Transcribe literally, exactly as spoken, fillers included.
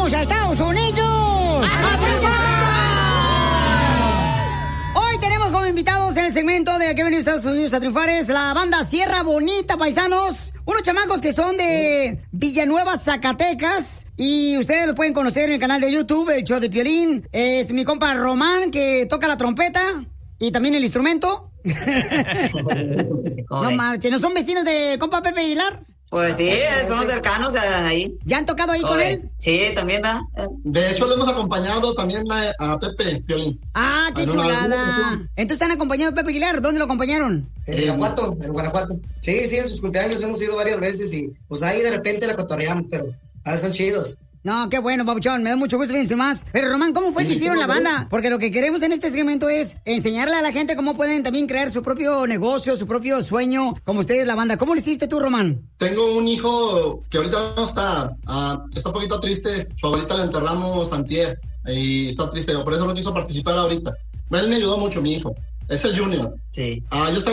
¡Vamos a Estados Unidos! ¡A triunfar! Hoy tenemos como invitados en el segmento de que venir a Estados Unidos a triunfar es la banda Sierra Bonita, paisanos. Unos chamacos que son de Villanueva, Zacatecas. Y ustedes los pueden conocer en el canal de YouTube, el show de Piolín. Es mi compa Román, que toca la trompeta y también el instrumento. No marchen, ¿no son vecinos de compa Pepe Aguilar? Pues sí, somos cercanos ahí. ¿Ya han tocado ahí con él? Sí, también, ¿verdad? De hecho, lo hemos acompañado también a, a Pepe Piolín. Ah, qué chulada. Entonces han acompañado a Pepe Aguilar. ¿Dónde lo acompañaron? En Guanajuato, en Guanajuato. Sí, sí, en sus cumpleaños hemos ido varias veces y pues ahí de repente la cotorreamos, pero ah, son chidos. No, qué bueno, Papuchón, me da mucho gusto, fíjense más. Pero, Román, ¿cómo fue que hicieron la banda? Porque lo que queremos en este segmento es enseñarle a la gente cómo pueden también crear su propio negocio, su propio sueño, como ustedes la banda. ¿Cómo lo hiciste tú, Román? Tengo un hijo que ahorita no está, uh, está un poquito triste. Su abuelita la enterramos antier y está triste, por eso no quiso participar ahorita. Él me ayudó mucho, mi hijo. Es el Junior. Sí. Uh, yo estaba